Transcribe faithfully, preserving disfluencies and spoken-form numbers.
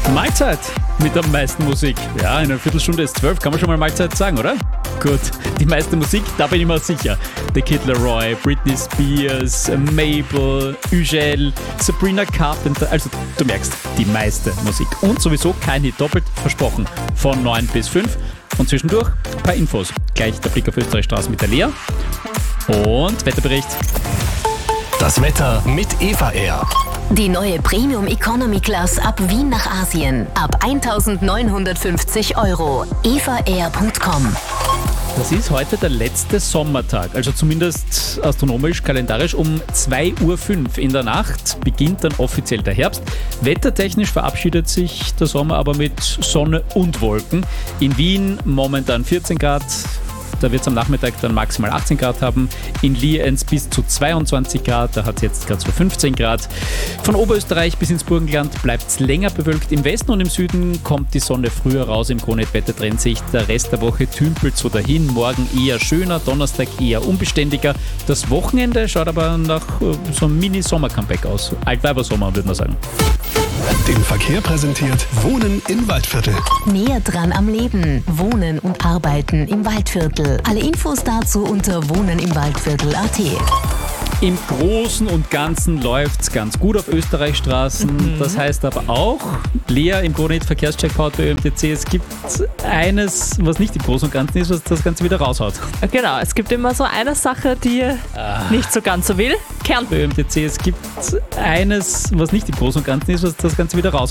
Mahlzeit mit der meisten Musik. Ja, in einer Viertelstunde ist zwölf, kann man schon mal Mahlzeit sagen, oder? Gut, die meiste Musik, da bin ich mir sicher. The Kid Laroi, Britney Spears, Mabel, Ugel, Sabrina Carpenter. Also du merkst, die meiste Musik. Und sowieso kein Hit doppelt, versprochen. Von neun bis fünf. Und zwischendurch ein paar Infos. Gleich der Blick auf Österreichstraße mit der Lea. Und Wetterbericht. Das Wetter mit Eva Air. Die neue Premium Economy Class ab Wien nach Asien. Ab eintausendneunhundertfünfzig Euro. eva air punkt com. Das ist heute der letzte Sommertag, also zumindest astronomisch, kalendarisch um zwei Uhr fünf in der Nacht beginnt dann offiziell der Herbst. Wettertechnisch verabschiedet sich der Sommer aber mit Sonne und Wolken. In Wien momentan vierzehn Grad. Da wird es am Nachmittag dann maximal achtzehn Grad haben. In Lienz bis zu zweiundzwanzig Grad, da hat es jetzt gerade so fünfzehn Grad. Von Oberösterreich bis ins Burgenland bleibt es länger bewölkt. Im Westen und im Süden kommt die Sonne früher raus. Im Kronit-Wetter trennt sich der Rest der Woche tümpelt so dahin. Morgen eher schöner, Donnerstag eher unbeständiger. Das Wochenende schaut aber nach so einem Mini-Sommer-Comeback aus. Altweibersommer, würde man sagen. Den Verkehr präsentiert Wohnen im Waldviertel. Näher dran am Leben. Wohnen und Arbeiten im Waldviertel. Alle Infos dazu unter wohnenimwaldviertel punkt at. Im Großen und Ganzen läuft es ganz gut auf Österreichstraßen. Mhm. Das heißt aber auch, Lea im Kronit Verkehrscheckpoint bei Ö M T C, es gibt eines, was nicht im Großen und Ganzen ist, was das Ganze wieder raushaut. Genau, es gibt immer so eine Sache, die ah. nicht so ganz so will. Kern. Bei Ö M T C, es gibt eines, was nicht im Großen und Ganzen ist, was das Ganze wieder raushaut.